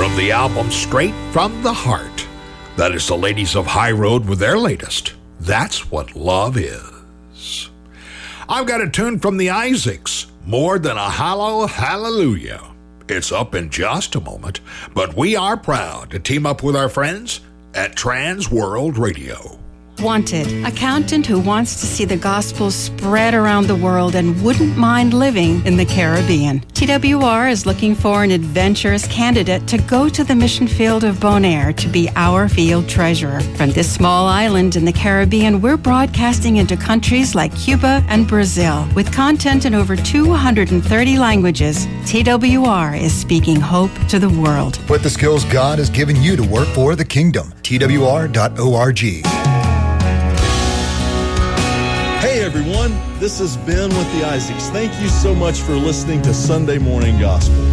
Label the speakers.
Speaker 1: From the album Straight from the Heart, that is the ladies of High Road with their latest, That's What Love Is. I've got a tune from the Isaacs, More Than a Hollow Hallelujah. It's up in just a moment, but we are proud to team up with our friends at Trans World Radio.
Speaker 2: Wanted, accountant who wants to see the gospel spread around the world and wouldn't mind living in the Caribbean. TWR is looking for an adventurous candidate to go to the mission field of Bonaire to be our field treasurer. From this small island in the Caribbean, we're broadcasting into countries like Cuba and Brazil. With content in over 230 languages, TWR is speaking hope to the world.
Speaker 3: Put the skills God has given you to work for the kingdom. TWR.org.
Speaker 4: Hey everyone, this is Ben with the Isaacs. Thank you so much for listening to Sunday Morning Gospel.